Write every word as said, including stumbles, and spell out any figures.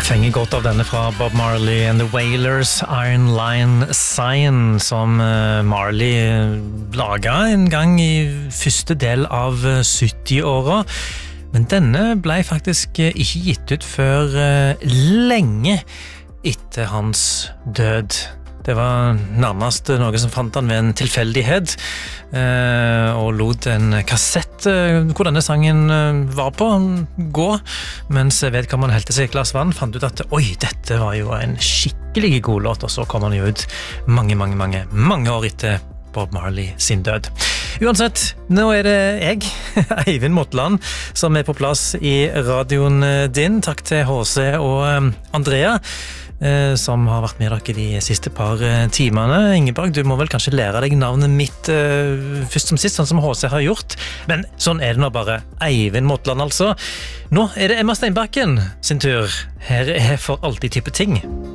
Fenger godt av denne fra Bob Marley and the Wailers, Iron Line Sign, som Marley laget en gang i første del av sytti-åra. Men denne ble faktisk ikke gitt ut før lenge etter hans død. Det var nærmest noe som fant han ved en tilfeldighet, eh, og lot en kassett eh, hvor denne sangen eh, var på gå, mens vedkommende helte seg et glass vann, fant ut at oi, dette var jo en skikkelig god låt, og så kom han jo ut mange, mange, mange, mange år etter Bob Marley sin død. Uansett, nå er det jeg, Eivind Motland, som er på plass i radioen din. Takk til H C og eh, Andrea, som har vært med dere de siste par timene. Ingeborg, du må vel kanskje lære deg navnet mitt uh, først som sist, sånn som H C har gjort. Men sånn er det nå bare. Eivind Motland, altså. Nå er det Emma Steinbakken sin tur. Her er For alltid type ting.